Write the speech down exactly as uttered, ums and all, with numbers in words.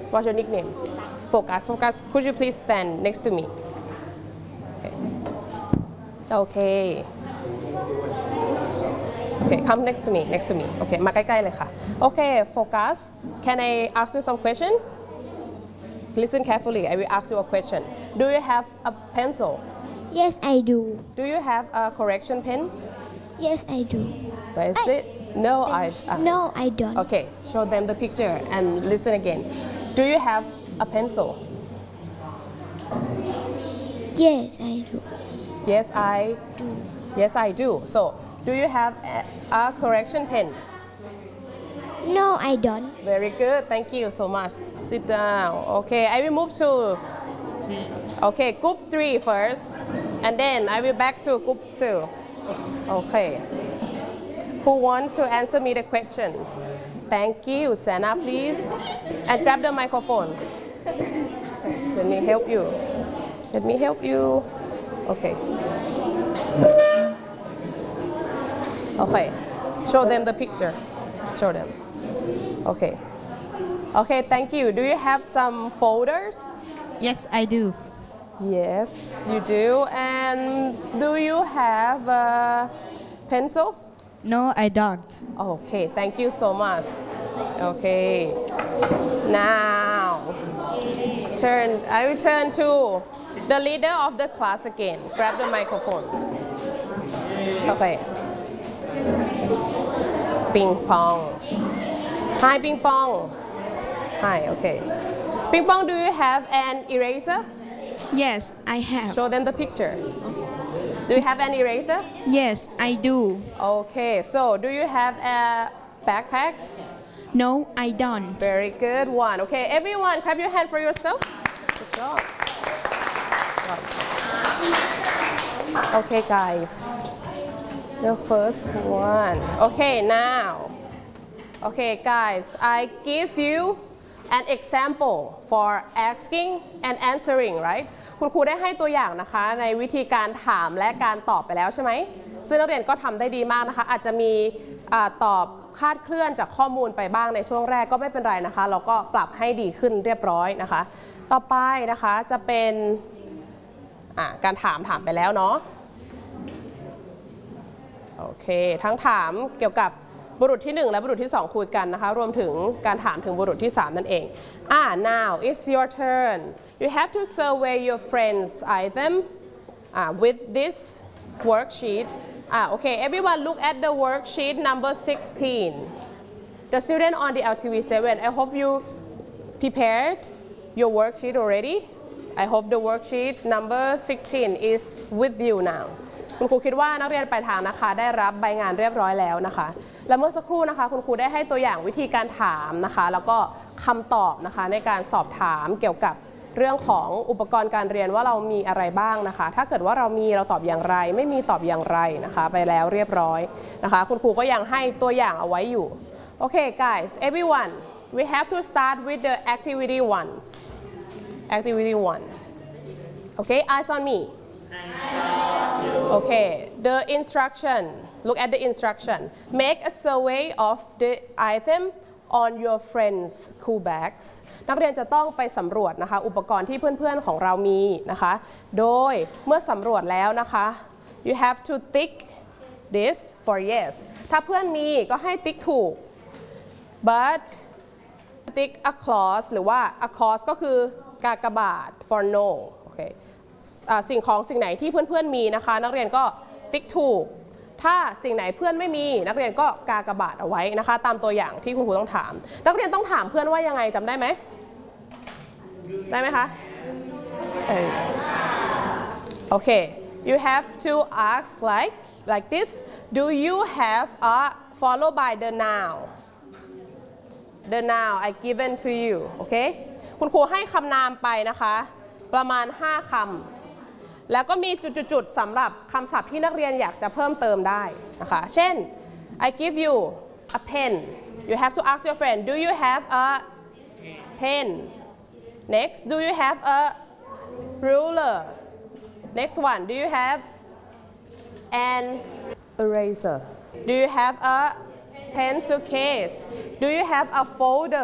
What's your nickname? Focus. Focus. Could you please stand next to me? Okay. Okay. Come next to me. Next to me. Okay. มาใกล้ๆเลยค่ะ Okay. Focus. Can I ask you some questions? Listen carefully. I will ask you a question. Do you have a pencil? Yes, I do. Do you have a correction pen? Yes, I do. Where is I, it? No, I. Uh, no, I don't. Okay. Show them the picture and listen again. Do you have a pencil? Yes, I do. Yes, I do. Yes, I do. So, do you have a, a correction pen? No, I don't. Very good. Thank you so much. Sit down. Okay, I will move to. Okay, group three first, and then I will back to group two. Okay. Who wants to answer me the questions? Thank you. Stand up, please, and grab the microphone. Let me help you. Let me help you. Okay. Okay. Show them the picture. Show them. Okay. Okay, thank you. Do you have some folders? Yes, I do. Yes, you do. And do you have a pencil? No, I don't. Okay, thank you so much. Okay. Now, turn. I will turn to the leader of the class again. Grab the microphone. Okay. Ping pong. Hi, Ping Pong. Hi, okay. Ping Pong, do you have an eraser? Yes, I have. Show them the picture. Do you have an eraser? Yes, I do. Okay, so do you have a backpack? No, I don't. Very good one. Okay, everyone, clap your hand for yourself. Good job. Okay, guys. The first one. Okay, now. Okay, guys, I give you an example for asking and answering, right? คุณครูได้ให้ตัวอย่างนะคะในวิธีการถามและการตอบไปแล้วใช่ไหมซึ่งนักเรียนก็ทำได้ดีมากนะคะอาจจะมีตอบคลาดเคลื่อนจากข้อมูลไปบ้างในช่วงแรกก็ไม่เป็นไรนะคะเราก็ปรับให้ดีขึ้นเรียบร้อยนะคะต่อไปนะคะจะเป็นการถามถามไปแล้วเนาะโอเคทั้งถามเกี่ยวกับบุรุษที่หนึ่งและบุรุษที่สองคุยกันนะคะรวมถึงการถามถึงบุรุษที่สามนั่นเองอ่า now it's your turn you have to survey your friends item uh, with this worksheet ah, okay everyone look at the worksheet number sixteen the student on the L T V seven I hope you prepared your worksheet already I hope the worksheet number sixteen is with you now คุณครูคิดว่านักเรียนปลายทางนะคะได้รับใบงานเรียบร้อยแล้วนะคะและเมื่อสักครู่นะคะคุณครูได้ให้ตัวอย่างวิธีการถามนะคะแล้วก็คำตอบนะคะในการสอบถามเกี่ยวกับเรื่องของอุปกรณ์การเรียนว่าเรามีอะไรบ้างนะคะถ้าเกิดว่าเรามีเราตอบอย่างไรไม่มีตอบอย่างไรนะคะไปแล้วเรียบร้อยนะคะคุณครูก็ยังให้ตัวอย่างเอาไว้อยู่โอเค guys everyone we have to start with the activity ones activity one okay eyes on me okay the instruction look at the instruction make a survey of the item on your friends school bags นักเรียนจะต้องไปสำรวจนะคะอุปกรณ์ที่เพื่อนๆของเรามีนะคะโดยเมื่อสำรวจแล้วนะคะ you have to tick this for yes ถ้าเพื่อนมีก็ให้ติ๊กถูก but tick a clause หรือว่า a clause ก็คือกากบาท for no โอเคสิ่งของสิ่งไหนที่เพื่อนๆมีนะคะนักเรียนก็ติ๊กถูกถ้าสิ่งไหนเพื่อนไม่มีนักเรียนก็กากบาทเอาไว้นะคะตามตัวอย่างที่คุณครูต้องถามนักเรียนต้องถามเพื่อนว่ายังไงจำได้ไหมได้ไหมคะโอเค you have to ask like like this do you have a followed by the noun the noun I given to you โอเคคุณครูให้คำนามไปนะคะประมาณห้าคำแล้วก็มีจุดๆๆสำหรับคำศัพท์ที่นักเรียนอยากจะเพิ่มเติมได้นะคะเช่น I give you a pen you have to ask your friend do you have a pen next do you have a ruler next one do you have an eraser do you have a pencil case do you have a folder